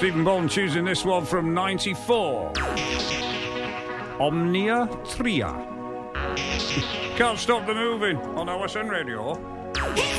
Stephen Bond choosing this one from 94. Omnia Tria. Can't Stop the Moving on OSN Radio.